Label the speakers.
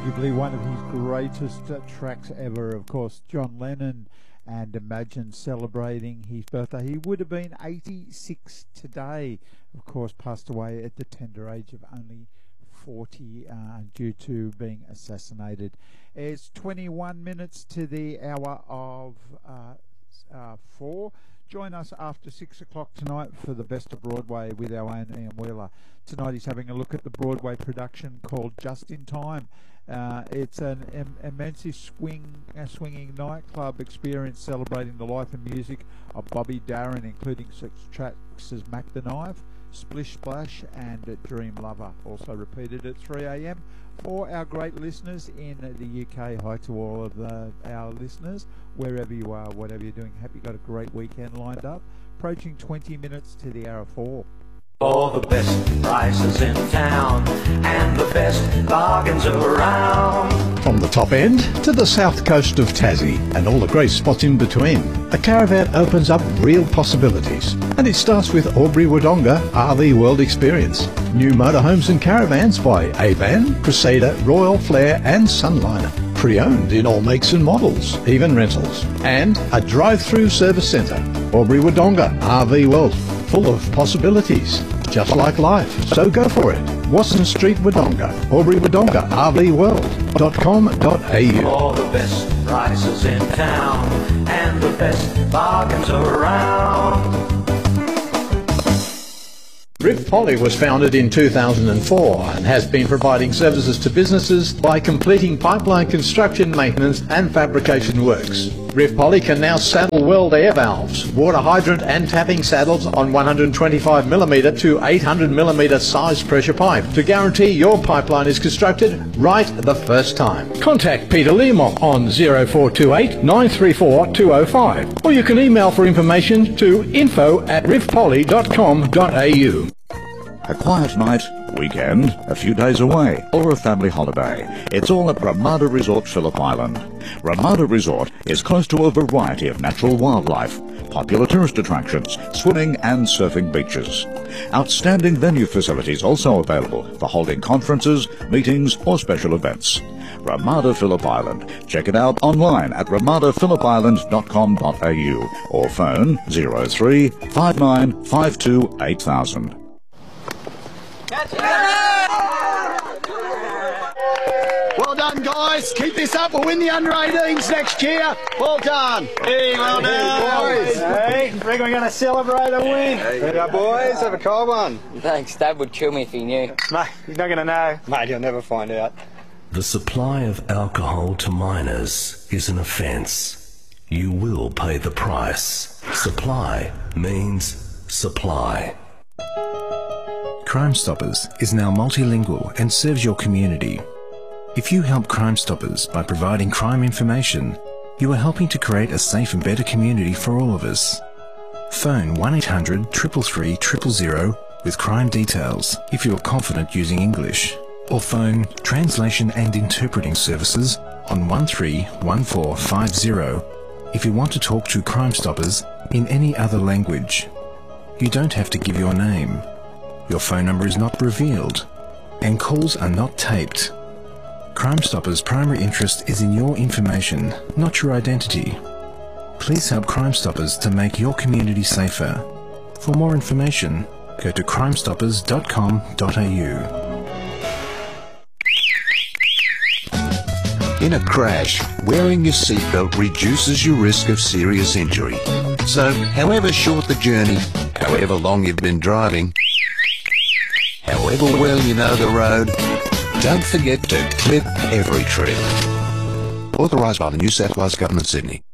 Speaker 1: Arguably one of his greatest tracks ever, of course, John Lennon, and Imagine celebrating his birthday. He would have been 86 today. Of course, passed away at the tender age of only 40 due to being assassinated. It's 21 minutes to the hour of 4. Join us after 6 o'clock tonight for the Best of Broadway with our own Ian Wheeler. Tonight he's having a look at the Broadway production called Just in Time. It's an immensely swinging nightclub experience celebrating the life and music of Bobby Darin, including such tracks as Mac the Knife, Splish Splash and Dream Lover. Also repeated at 3 a.m. For our great listeners in the UK, hi to all of our listeners, wherever you are, whatever you're doing. Hope you got a great weekend lined up. Approaching 20 minutes to the hour 4.
Speaker 2: For the best prices in town and the best bargains around.
Speaker 3: From the top end to the south coast of Tassie and all the great spots in between, a caravan opens up real possibilities. And it starts with Albury Wodonga RV World Experience. New motorhomes and caravans by Avan, Crusader, Royal, Flair and Sunliner. Pre-owned in all makes and models, even rentals. And a drive-through service centre. Albury Wodonga RV World. Full of possibilities, just like life. So go for it. Watson Street, Wodonga. Albury Wodonga RVworld.com.au.
Speaker 2: For the best prices in town and the best bargains around.
Speaker 3: Riv Poly was founded in 2004 and has been providing services to businesses by completing pipeline construction, maintenance and fabrication works. Riv Poly can now saddle weld air valves, water hydrant and tapping saddles on 125mm to 800mm size pressure pipe to guarantee your pipeline is constructed right the first time. Contact Peter Learmonth on 0428 934 205 or you can email for information to info@rivpoly.com.au.
Speaker 4: A quiet night, weekend, a few days away, or a family holiday. It's all at Ramada Resort, Phillip Island. Ramada Resort is close to a variety of natural wildlife, popular tourist attractions, swimming and surfing beaches. Outstanding venue facilities also available for holding conferences, meetings or special events. Ramada Phillip Island. Check it out online at ramadaphillipisland.com.au or phone 03 59 52 8000.
Speaker 5: Well done, guys. Keep this up. We'll win the under-18s next year. Well done.
Speaker 6: Hey, well done.
Speaker 5: Boys.
Speaker 6: Hey, reckon we're going to celebrate a win.
Speaker 5: Hey, boys. Have a cold one.
Speaker 7: Thanks. Dad would kill me if he knew.
Speaker 6: Mate, he's not going to know.
Speaker 5: Mate, you'll never find out.
Speaker 8: The supply of alcohol to minors is an offence. You will pay the price. Supply means supply.
Speaker 9: Crime Stoppers is now multilingual and serves your community. If you help Crime Stoppers by providing crime information, you are helping to create a safe and better community for all of us. Phone 1800 333 000 with crime details if you are confident using English, or phone Translation and Interpreting Services on 131450 if you want to talk to Crime Stoppers in any other language. You don't have to give your name. Your phone number is not revealed, and calls are not taped. Crime Stoppers' primary interest is in your information, not your identity. Please help Crime Stoppers to make your community safer. For more information, go to crimestoppers.com.au.
Speaker 10: In a crash, wearing your seatbelt reduces your risk of serious injury. So, however short the journey, however long you've been driving, however well you know the road, don't forget to clip every trip. Authorised by the New South Wales Government, Sydney.